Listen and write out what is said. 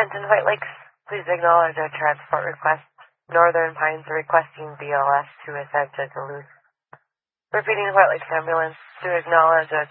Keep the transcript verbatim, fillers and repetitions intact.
Attention White Lakes, please acknowledge our transport request. Northern Pines requesting B L S to ascend to Duluth. Repeating White Lakes Ambulance to acknowledge our